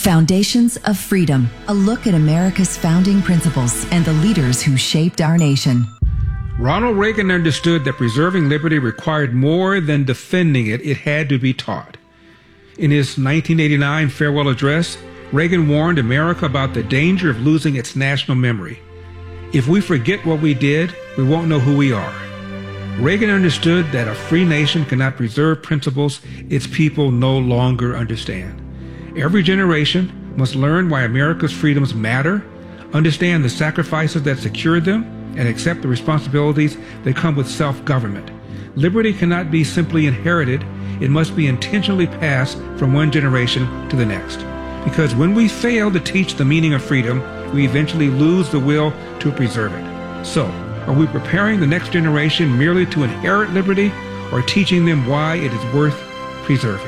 Foundations of Freedom, a look at America's founding principles and the leaders who shaped our nation. Ronald Reagan understood that preserving liberty required more than defending it. It had to be taught. In his 1989 farewell address, Reagan warned America about the danger of losing its national memory. If we forget what we did, we won't know who we are. Reagan understood that a free nation cannot preserve principles its people no longer understand. Every generation must learn why America's freedoms matter, understand the sacrifices that secured them, and accept the responsibilities that come with self-government. Liberty cannot be simply inherited. It must be intentionally passed from one generation to the next. Because when we fail to teach the meaning of freedom, we eventually lose the will to preserve it. So, are we preparing the next generation merely to inherit liberty, or teaching them why it is worth preserving?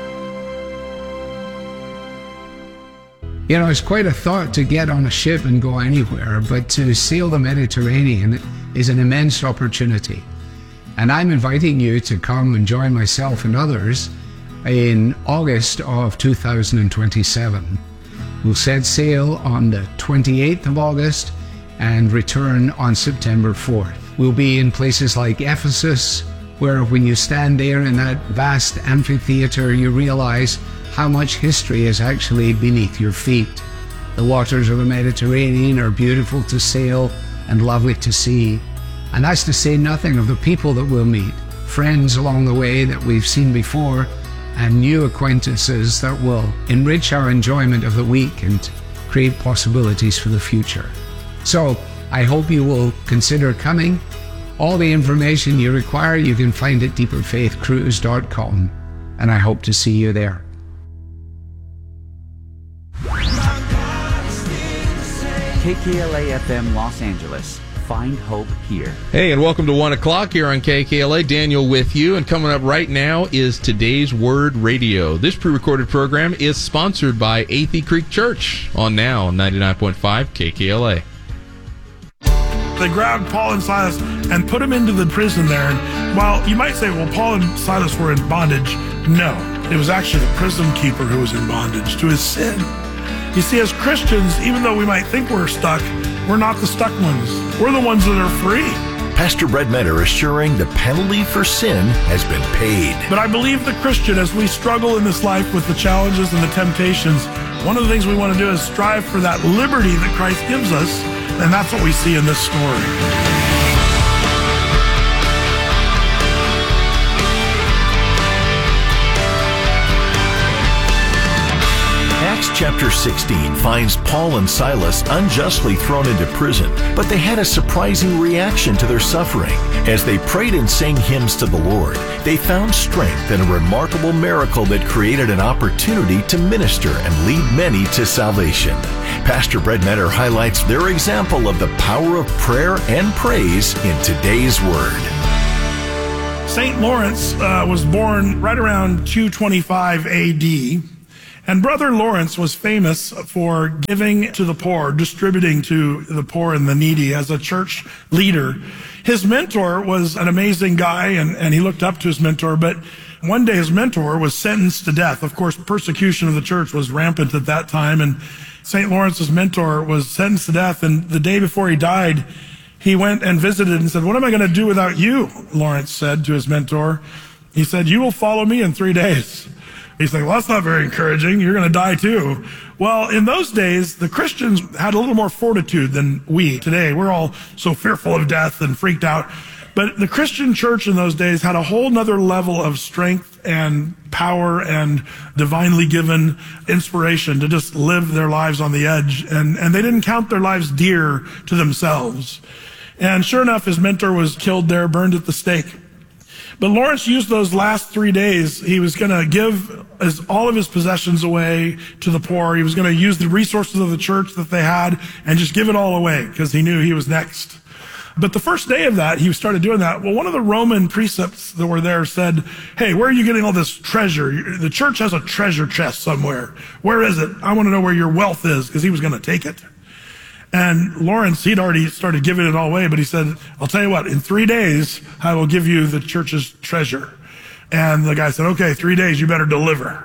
You know, it's quite a thought to get on a ship and go anywhere, but to sail the Mediterranean is an immense opportunity. And I'm inviting you to come and join myself and others in August of 2027. We'll set sail on the 28th of August and return on September 4th. We'll be in places like Ephesus, where when you stand there in that vast amphitheater, you realize how much history is actually beneath your feet. The waters of the Mediterranean are beautiful to sail and lovely to see. And that's to say nothing of the people that we'll meet, friends along the way that we've seen before, and new acquaintances that will enrich our enjoyment of the week and create possibilities for the future. So I hope you will consider coming. All the information you require you can find at deeperfaithcruise.com, and I hope to see you there. KKLA FM Los Angeles. Find hope here. Hey, and welcome to 1 o'clock here on KKLA. Daniel with you, and coming up right now is Today's Word Radio. This pre-recorded program is sponsored by Athey Creek Church on now 99.5 KKLA. They grabbed Paul and Silas and put them into the prison there. And while you might say, well, Paul and Silas were in bondage, no. It was actually the prison keeper who was in bondage to his sin. You see, as Christians, even though we might think we're stuck, we're not the stuck ones. We're the ones that are free. Pastor Brett Metter assuring the penalty for sin has been paid. But I believe the Christian, as we struggle in this life with the challenges and the temptations, one of the things we want to do is strive for that liberty that Christ gives us, and that's what we see in this story. Acts chapter 16 finds Paul and Silas unjustly thrown into prison, but they had a surprising reaction to their suffering. As they prayed and sang hymns to the Lord, they found strength in a remarkable miracle that created an opportunity to minister and lead many to salvation. Pastor Brett Metter highlights their example of the power of prayer and praise in today's Word. St. Lawrence was born right around 225 A.D., and Brother Lawrence was famous for giving to the poor, distributing to the poor and the needy as a church leader. His mentor was an amazing guy, and he looked up to his mentor, but one day his mentor was sentenced to death. Of course, persecution of the church was rampant at that time, and St. Lawrence's mentor was sentenced to death, and the day before he died, he went and visited and said, "What am I going to do without you?" Lawrence said to his mentor. He said, "You will follow me in 3 days." He's like, "Well, that's not very encouraging. You're going to die too." Well, in those days, the Christians had a little more fortitude than we today. We're all so fearful of death and freaked out. But the Christian church in those days had a whole nother level of strength and power and divinely given inspiration to just live their lives on the edge. And they didn't count their lives dear to themselves. And sure enough, his mentor was killed there, burned at the stake. But Lawrence used those last 3 days. He was going to give all of his possessions away to the poor. He was going to use the resources of the church that they had and just give it all away because he knew he was next. But the first day of that, he started doing that. Well, one of the Roman precepts that were there said, "Hey, where are you getting all this treasure? The church has a treasure chest somewhere. Where is it? I want to know where your wealth is," because he was going to take it. And Lawrence, he'd already started giving it all away, but he said, "I'll tell you what, in 3 days, I will give you the church's treasure." And the guy said, "Okay, 3 days, you better deliver."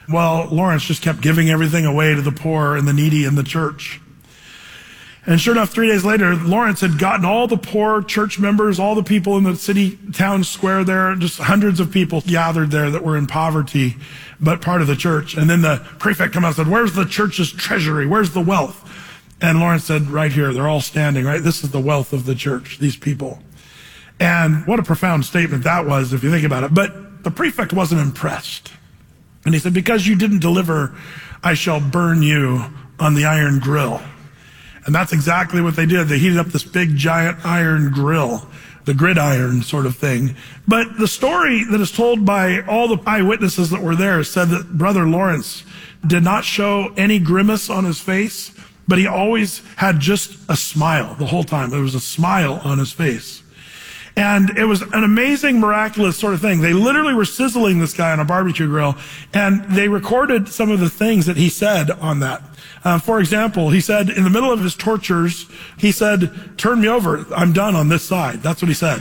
Well, Lawrence just kept giving everything away to the poor and the needy in the church. And sure enough, 3 days later, Lawrence had gotten all the poor church members, all the people in the city town square there, just hundreds of people gathered there that were in poverty, but part of the church. And then the prefect came out and said, "Where's the church's treasury? Where's the wealth?" And Lawrence said, "Right here." They're all standing, right? This is the wealth of the church, these people. And what a profound statement that was, if you think about it. But the prefect wasn't impressed. And he said, "Because you didn't deliver, I shall burn you on the iron grill." And that's exactly what they did. They heated up this big, giant iron grill, the gridiron sort of thing. But the story that is told by all the eyewitnesses that were there said that Brother Lawrence did not show any grimace on his face, but he always had just a smile the whole time. There was a smile on his face. And it was an amazing, miraculous sort of thing. They literally were sizzling this guy on a barbecue grill, and they recorded some of the things that he said on that. For example, he said in the middle of his tortures, he said, "Turn me over, I'm done on this side." That's what he said.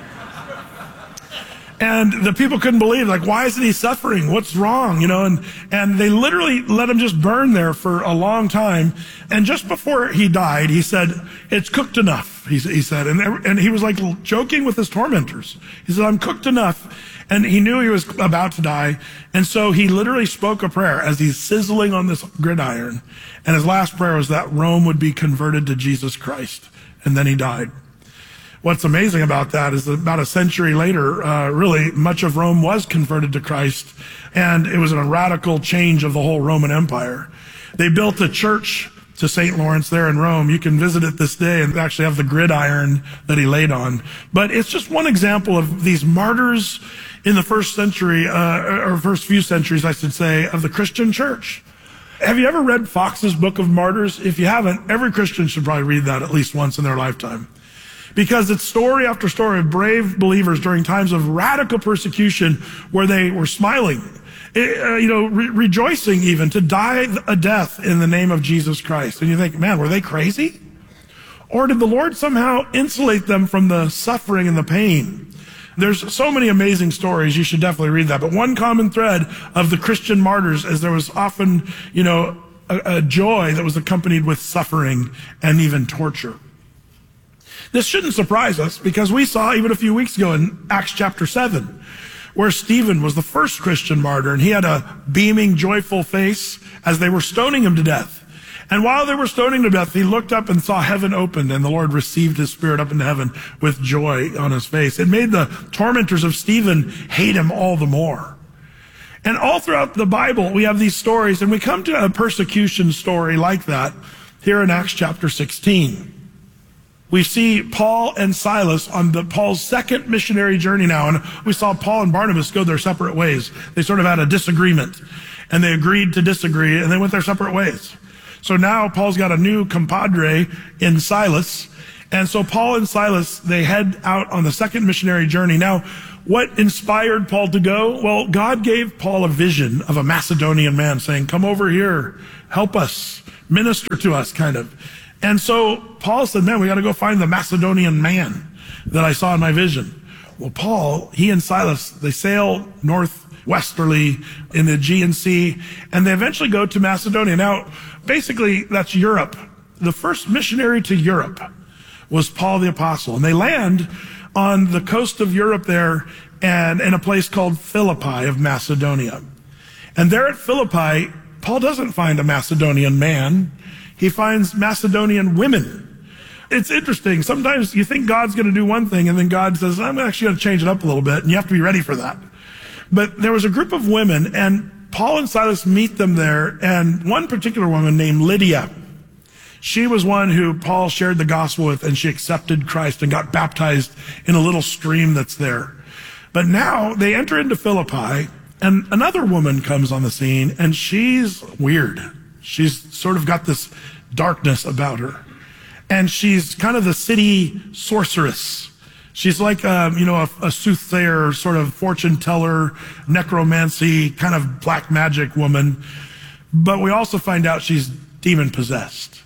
And the people couldn't believe, like, why isn't he suffering? What's wrong? You know, and they literally let him just burn there for a long time. And just before he died, he said, "It's cooked enough," he said. And he was like joking with his tormentors. He said, "I'm cooked enough." And he knew he was about to die. And so he literally spoke a prayer as he's sizzling on this gridiron. And his last prayer was that Rome would be converted to Jesus Christ. And then he died. What's amazing about that is that about a century later, really, much of Rome was converted to Christ. And it was a radical change of the whole Roman Empire. They built a church to St. Lawrence there in Rome. You can visit it this day and actually have the gridiron that he laid on. But it's just one example of these martyrs in the first century, or first few centuries, I should say, of the Christian church. Have you ever read Fox's Book of Martyrs? If you haven't, every Christian should probably read that at least once in their lifetime. Because it's story after story of brave believers during times of radical persecution where they were smiling, rejoicing even to die a death in the name of Jesus Christ. And you think, man, were they crazy? Or did the Lord somehow insulate them from the suffering and the pain? There's so many amazing stories. You should definitely read that. But one common thread of the Christian martyrs is there was often, a joy that was accompanied with suffering and even torture. This shouldn't surprise us because we saw even a few weeks ago in Acts chapter 7, where Stephen was the first Christian martyr, and he had a beaming, joyful face as they were stoning him to death. And while they were stoning him to death, he looked up and saw heaven opened, and the Lord received his spirit up into heaven with joy on his face. It made the tormentors of Stephen hate him all the more. And all throughout the Bible, we have these stories, and we come to a persecution story like that here in Acts chapter 16. We see Paul and Silas on Paul's second missionary journey now, and we saw Paul and Barnabas go their separate ways. They sort of had a disagreement, and they agreed to disagree, and they went their separate ways. So now Paul's got a new compadre in Silas, and so Paul and Silas, they head out on the second missionary journey. Now, what inspired Paul to go? Well, God gave Paul a vision of a Macedonian man saying, "Come over here, help us, minister to us," kind of. And so Paul said, "Man, we got to go find the Macedonian man that I saw in my vision." Well, Paul, he and Silas, they sail northwesterly in the Aegean Sea, and they eventually go to Macedonia. Now, basically, that's Europe. The first missionary to Europe was Paul the Apostle. And they land on the coast of Europe there and in a place called Philippi of Macedonia. And there at Philippi, Paul doesn't find a Macedonian man. He finds Macedonian women. It's interesting. Sometimes you think God's going to do one thing, and then God says, "I'm actually going to change it up a little bit," and you have to be ready for that. But there was a group of women, and Paul and Silas meet them there, and one particular woman named Lydia, she was one who Paul shared the gospel with, and she accepted Christ and got baptized in a little stream that's there. But now they enter into Philippi, and another woman comes on the scene, and she's weird. She's sort of got this darkness about her. And she's kind of the city sorceress. She's like, a soothsayer, sort of fortune teller, necromancy, kind of black magic woman. But we also find out she's demon possessed.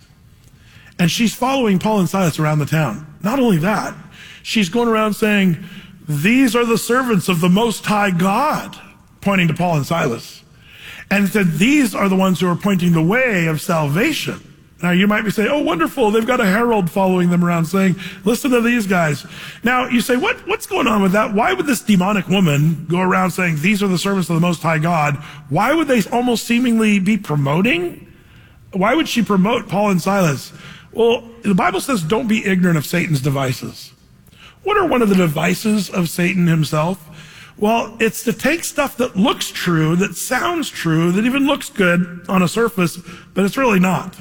And she's following Paul and Silas around the town. Not only that, she's going around saying, "These are the servants of the Most High God," pointing to Paul and Silas. And said, these are the ones who are pointing the way of salvation. Now you might be saying, oh, wonderful, they've got a herald following them around saying, listen to these guys. Now you say, what's going on with that? Why would this demonic woman go around saying, these are the servants of the Most High God? Why would they almost seemingly be promoting? Why would she promote Paul and Silas? Well, the Bible says, don't be ignorant of Satan's devices. What are one of the devices of Satan himself? Well, it's to take stuff that looks true, that sounds true, that even looks good on a surface, but it's really not.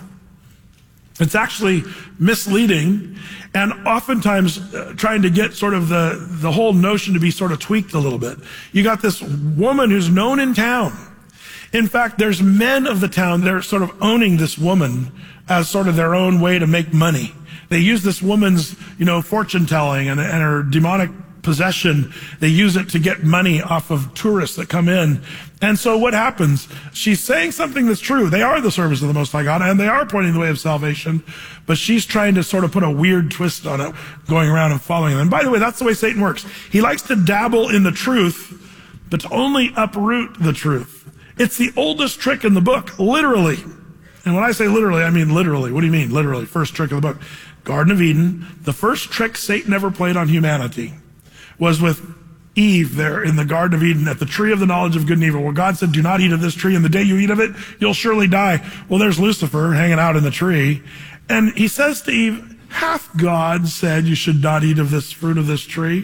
It's actually misleading and oftentimes trying to get sort of the whole notion to be sort of tweaked a little bit. You got this woman who's known in town. In fact, there's men of the town, they're sort of owning this woman as sort of their own way to make money. They use this woman's, fortune telling and her demonic possession. They use it to get money off of tourists that come in. And so what happens? She's saying something that's true. They are the servants of the Most High God, and they are pointing the way of salvation, but she's trying to sort of put a weird twist on it, going around and following them. And by the way, that's the way Satan works. He likes to dabble in the truth, but to only uproot the truth. It's the oldest trick in the book, literally. And when I say literally, I mean literally. What do you mean, literally? First trick of the book. Garden of Eden, the first trick Satan ever played on humanity was with Eve there in the Garden of Eden at the tree of the knowledge of good and evil, where God said, do not eat of this tree, and the day you eat of it, you'll surely die. Well, there's Lucifer hanging out in the tree, and he says to Eve, hath God said you should not eat of this fruit of this tree?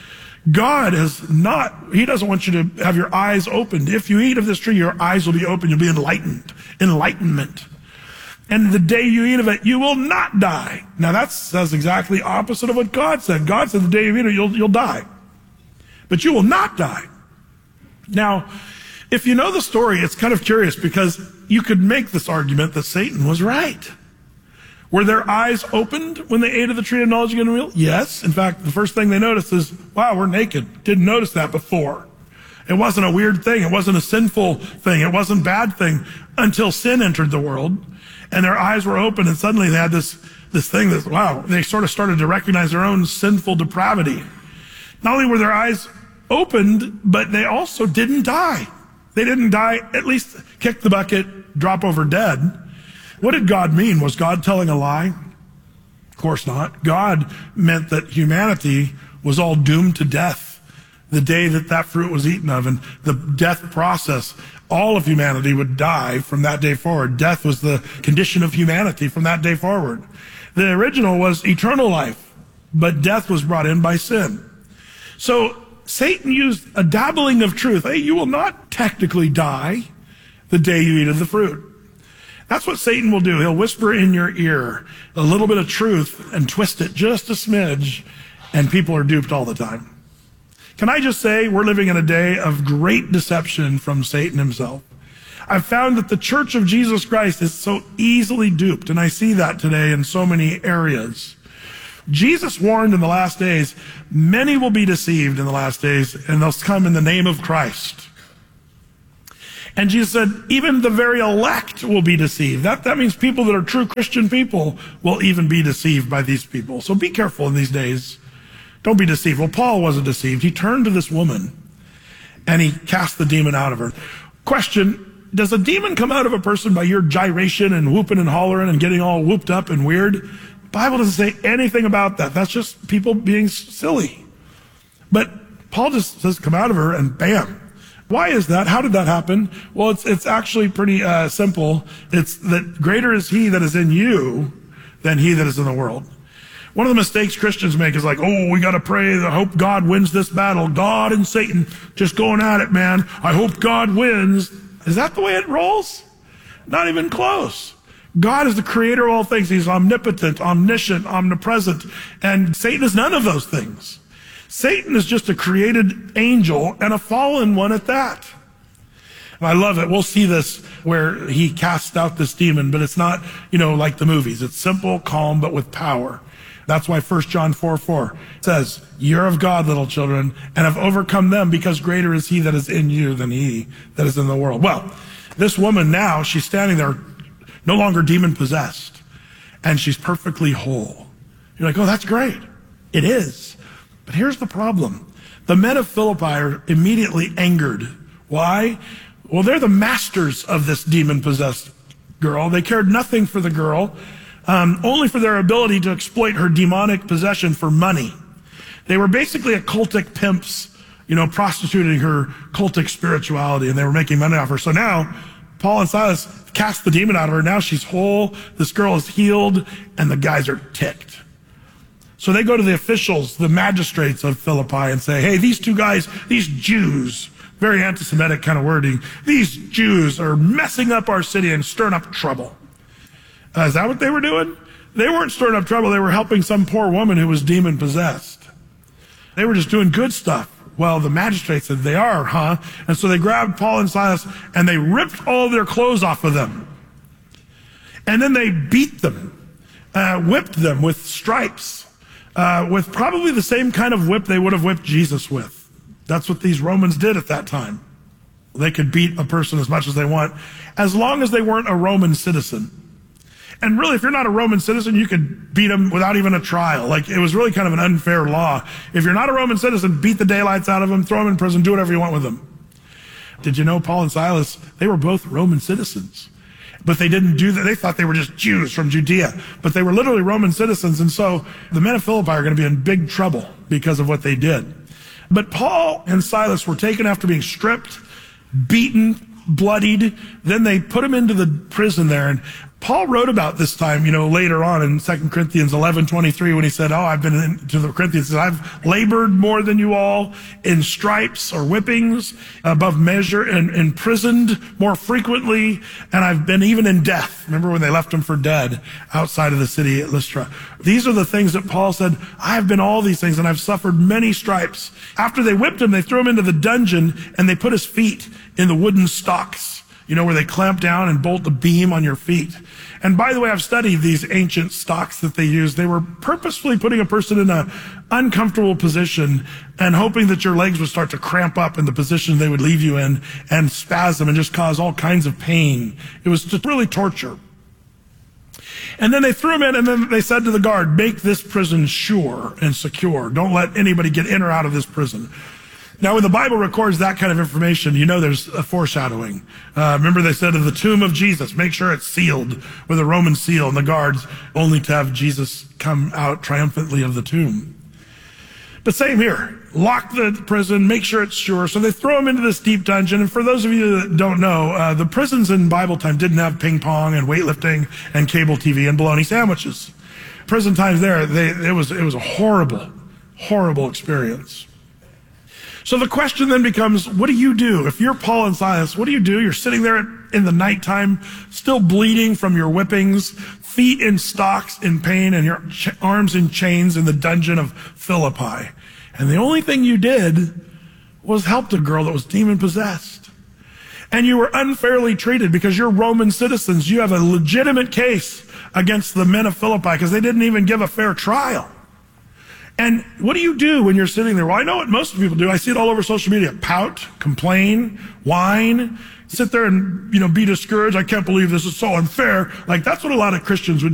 God has not, he doesn't want you to have your eyes opened. If you eat of this tree, your eyes will be open, you'll be enlightened. Enlightenment. And the day you eat of it, you will not die. Now that's exactly opposite of what God said. God said the day you eat it, you'll die. But you will not die. Now, if you know the story, it's kind of curious because you could make this argument that Satan was right. Were their eyes opened when they ate of the tree of knowledge of good and evil? Yes. In fact, the first thing they noticed is, wow, we're naked. Didn't notice that before. It wasn't a weird thing. It wasn't a sinful thing. It wasn't a bad thing until sin entered the world. And their eyes were open, and suddenly they had this thing that, wow, they sort of started to recognize their own sinful depravity. Not only were their eyes opened, but they also didn't die. They didn't die, at least kick the bucket, drop over dead. What did God mean? Was God telling a lie? Of course not. God meant that humanity was all doomed to death the day that fruit was eaten of, and the death process, all of humanity would die from that day forward. Death was the condition of humanity from that day forward. The original was eternal life, but death was brought in by sin. So Satan used a dabbling of truth. Hey, you will not technically die the day you eat of the fruit. That's what Satan will do. He'll whisper in your ear a little bit of truth and twist it just a smidge, and people are duped all the time. Can I just say we're living in a day of great deception from Satan himself. I've found that the Church of Jesus Christ is so easily duped, and I see that today in so many areas. Jesus warned in the last days, many will be deceived in the last days, and they'll come in the name of Christ. And Jesus said, even the very elect will be deceived. That means people that are true Christian people will even be deceived by these people. So be careful in these days. Don't be deceived. Well, Paul wasn't deceived. He turned to this woman and he cast the demon out of her. Question, does a demon come out of a person by your gyration and whooping and hollering and getting all whooped up and weird? The Bible doesn't say anything about that. That's just people being silly. But Paul just says, come out of her, and bam. Why is that? How did that happen? Well, it's actually pretty simple. It's that greater is he that is in you than he that is in the world. One of the mistakes Christians make is like, oh, we got to pray. I hope God wins this battle. God and Satan just going at it, man. I hope God wins. Is that the way it rolls? Not even close. God is the creator of all things. He's omnipotent, omniscient, omnipresent. And Satan is none of those things. Satan is just a created angel and a fallen one at that. And I love it. We'll see this where he casts out this demon, but it's not, like the movies. It's simple, calm, but with power. That's why 1 John 4:4 says, you're of God, little children, and have overcome them, because greater is he that is in you than he that is in the world. Well, this woman now, she's standing there, no longer demon possessed, and she's perfectly whole. You're like, oh, that's great. It is. But here's the problem. The men of Philippi are immediately angered. Why? Well, they're the masters of this demon-possessed girl. They cared nothing for the girl, only for their ability to exploit her demonic possession for money. They were basically occultic pimps, prostituting her cultic spirituality, and they were making money off her. So now, Paul and Silas cast the demon out of her. Now she's whole. This girl is healed, and the guys are ticked. So they go to the officials, the magistrates of Philippi, and say, hey, these two guys, these Jews, very anti-Semitic kind of wording, these Jews are messing up our city and stirring up trouble. Is that what they were doing? They weren't stirring up trouble. They were helping some poor woman who was demon-possessed. They were just doing good stuff. Well, the magistrates said, they are, huh? And so they grabbed Paul and Silas, and they ripped all their clothes off of them. And then they beat them, whipped them with stripes, with probably the same kind of whip they would have whipped Jesus with. That's what these Romans did at that time. They could beat a person as much as they want, as long as they weren't a Roman citizen. And really, if you're not a Roman citizen, you could beat them without even a trial. Like, it was really kind of an unfair law. If you're not a Roman citizen, beat the daylights out of them, throw them in prison, do whatever you want with them. Did you know Paul and Silas, they were both Roman citizens. But they didn't do that. They thought they were just Jews from Judea. But they were literally Roman citizens. And so the men of Philippi are going to be in big trouble because of what they did. But Paul and Silas were taken after being stripped, beaten, bloodied. Then they put them into the prison there. And Paul wrote about this time, later on in 2 Corinthians 11:23, when he said, I've been to the Corinthians, I've labored more than you all in stripes or whippings above measure, and imprisoned more frequently, and I've been even in death. Remember when they left him for dead outside of the city at Lystra? These are the things that Paul said, I have been all these things, and I've suffered many stripes. After they whipped him, they threw him into the dungeon, and they put his feet in the wooden stocks, where they clamp down and bolt the beam on your feet. And by the way, I've studied these ancient stocks that they used. They were purposefully putting a person in an uncomfortable position and hoping that your legs would start to cramp up in the position they would leave you in and spasm and just cause all kinds of pain. It was just really torture. And then they threw him in, and then they said to the guard, make this prison sure and secure. Don't let anybody get in or out of this prison. Now, when the Bible records that kind of information, there's a foreshadowing. Remember they said of the tomb of Jesus, make sure it's sealed with a Roman seal, and the guards only to have Jesus come out triumphantly of the tomb. But same here. Lock the prison, make sure it's sure. So they throw him into this deep dungeon. And for those of you that don't know, the prisons in Bible time didn't have ping pong and weightlifting and cable TV and bologna sandwiches. Prison times there, it was a horrible, horrible experience. So the question then becomes, what do you do? If you're Paul and Silas, what do? You're sitting there in the nighttime, still bleeding from your whippings, feet in stocks in pain, and your arms in chains in the dungeon of Philippi. And the only thing you did was help the girl that was demon-possessed. And you were unfairly treated because you're Roman citizens. You have a legitimate case against the men of Philippi because they didn't even give a fair trial. And what do you do when you're sitting there? Well, I know what most people do. I see it all over social media. Pout, complain, whine, sit there and, be discouraged. I can't believe this is so unfair. Like, that's what a lot of Christians would do.